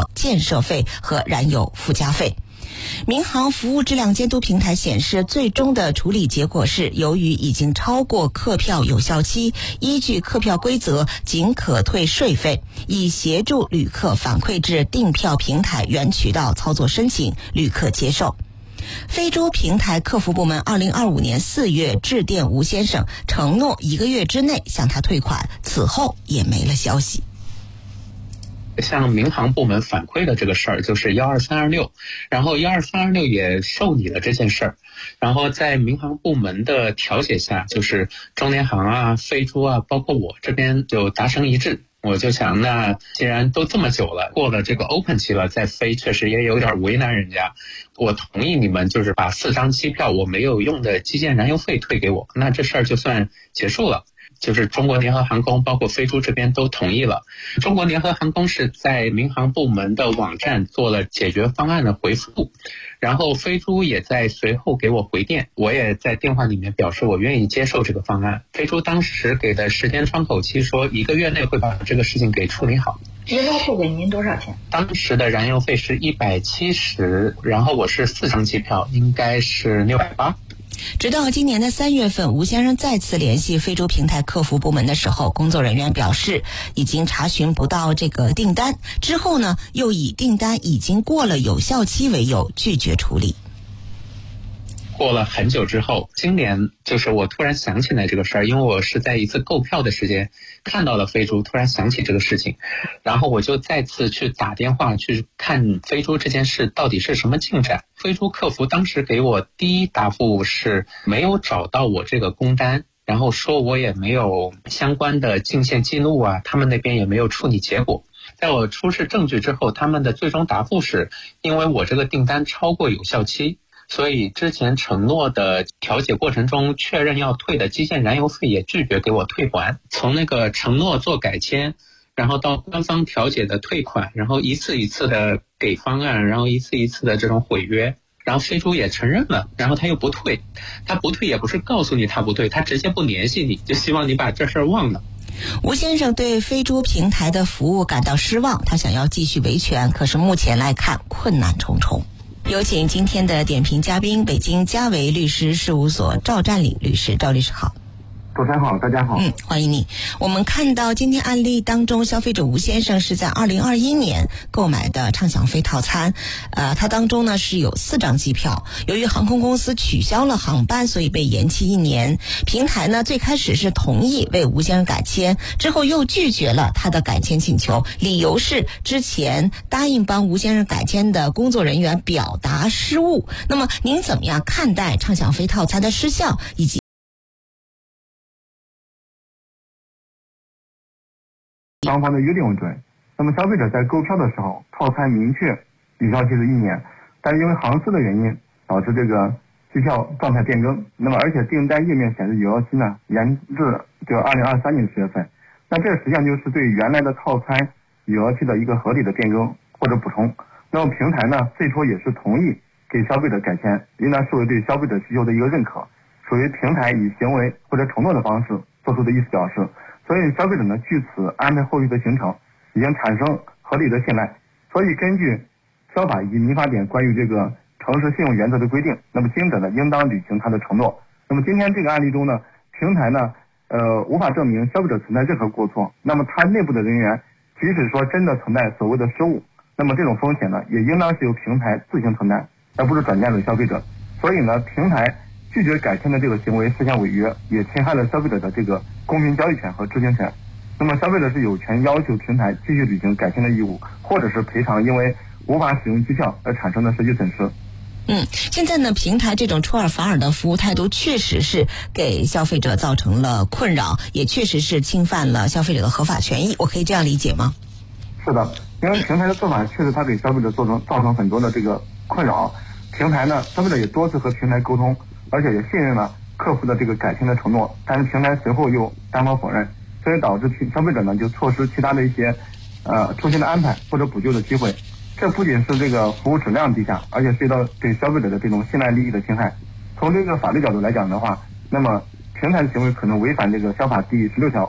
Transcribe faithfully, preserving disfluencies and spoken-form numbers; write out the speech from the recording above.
括建设费和燃油附加费。民航服务质量监督平台显示，最终的处理结果是，由于已经超过客票有效期，依据客票规则仅可退税费，以协助旅客反馈至订票平台原渠道操作申请，旅客接受。飞猪平台客服部门二零二五年四月致电吴先生，承诺一个月之内向他退款，此后也没了消息。 向民航部门反馈的这个事儿就是一二三二六，然后一二三二六也受理了这件事儿，然后在民航部门的调解下，就是中联航啊、飞猪啊，包括我这边就达成一致。我就想，那既然都这么久了，过了这个 open 期了再飞，确实也有点为难人家。我同意你们就是把四张机票我没有用的基建燃油费退给我，那这事儿就算结束了。就是中国联合航空包括飞猪这边都同意了。中国联合航空是在民航部门的网站做了解决方案的回复，然后飞猪也在随后给我回电，我也在电话里面表示我愿意接受这个方案。飞猪当时给的时间窗口期说一个月内会把这个事情给处理好。 燃油费给您多少钱？ 当时的燃油费是一百七十，然后我是四张机票，应该是六百八。 直到今年的三月份，吴先生再次联系飞猪平台客服部门的时候，工作人员表示已经查询不到这个订单，之后呢，又以订单已经过了有效期为由拒绝处理。 过了很久之后，今年就是我突然想起来这个事儿，因为我是在一次购票的时间看到了飞猪，突然想起这个事情，然后我就再次去打电话去看飞猪这件事到底是什么进展。飞猪客服当时给我第一答复是没有找到我这个工单，然后说我也没有相关的进线记录啊，他们那边也没有处理结果。在我出示证据之后，他们的最终答复是因为我这个订单超过有效期，所以之前承诺的调解过程中确认要退的基建燃油费也拒绝给我退还。从那个承诺做改签，然后到官方调解的退款，然后一次一次的给方案，然后一次一次的这种毁约，然后飞猪也承认了，然后他又不退，他不退也不是告诉你他不退，他直接不联系你，就希望你把这事儿忘了。 吴先生对飞猪平台的服务感到失望，他想要继续维权，可是目前来看困难重重。有请今天的点评嘉宾，北京嘉维律师事务所赵占领律师。赵律师好。 主持人好，大家好。 嗯，欢迎你。我们看到今天案例当中，消费者吴先生是在二零二一年购买的畅享飞套餐，呃，它当中呢是有四张机票，由于航空公司取消了航班，所以被延期一年。平台呢最开始是同意为吴先生改签，之后又拒绝了他的改签请求，理由是之前答应帮吴先生改签的工作人员表达失误。那么您怎么样看待畅享飞套餐的失效，以及双方的约定为准。那么消费者在购票的时候，套餐明确有效期是一年，但是因为航司的原因导致这个机票状态变更，那么而且订单页面显示有效期呢延至这二零二三年十月份，那这实际上就是对原来的套餐有效期的一个合理的变更或者补充。那么平台呢最初也是同意给消费者改签，应当视为对消费者需求的一个认可，属于平台以行为或者承诺的方式做出的意思表示。所以消费者呢据此安排后续的行程，已经产生合理的信赖。所以根据消法以及民法典关于这个诚实信用原则的规定，那么经营者呢应当履行他的承诺。那么今天这个案例中呢，平台呢呃无法证明消费者存在任何过错，那么他内部的人员即使说真的存在所谓的失误，那么这种风险呢也应当是由平台自行承担，而不是转嫁给消费者。所以呢平台拒绝改签的这个行为实现违约，也侵害了消费者的这个公平交易权和知情权。那么消费者是有权要求平台继续履行改签的义务，或者是赔偿因为无法使用机票而产生的实际损失。 嗯，现在呢，平台这种出尔反尔的服务态度，确实是给消费者造成了困扰，也确实是侵犯了消费者的合法权益。我可以这样理解吗？ 是的，因为平台的做法确实它给消费者造成造成很多的这个困扰。平台呢，消费者也多次和平台沟通，而且也信任了客服的这个改签的承诺，但是平台随后又单方否认，所以导致消费者呢就错失其他的一些呃出现的安排或者补救的机会。这不仅是这个服务质量低下，而且涉及到对消费者的这种信赖利益的侵害。从这个法律角度来讲的话，那么平台的行为可能违反这个消法第十六条